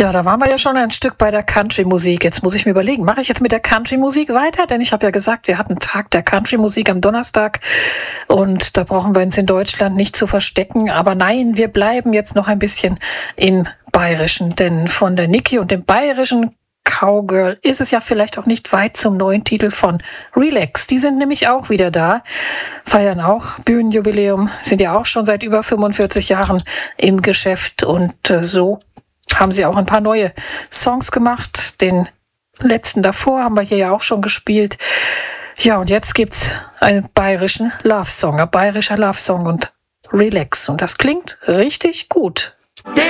Ja, da waren wir ja schon ein Stück bei der Country-Musik. Jetzt muss ich mir überlegen, mache ich jetzt mit der Country-Musik weiter? Denn ich habe ja gesagt, wir hatten Tag der Country-Musik am Donnerstag und da brauchen wir uns in Deutschland nicht zu verstecken. Aber nein, wir bleiben jetzt noch ein bisschen im Bayerischen, denn von der Niki und dem bayerischen Cowgirl ist es ja vielleicht auch nicht weit zum neuen Titel von Relax. Die sind nämlich auch wieder da, feiern auch Bühnenjubiläum, sind ja auch schon seit über 45 Jahren im Geschäft und so haben sie auch ein paar neue Songs gemacht. Den letzten davor haben wir hier ja auch schon gespielt. Ja, und jetzt gibt's einen bayerischen Love-Song, ein bayerischer Love-Song und Relax. Und das klingt richtig gut.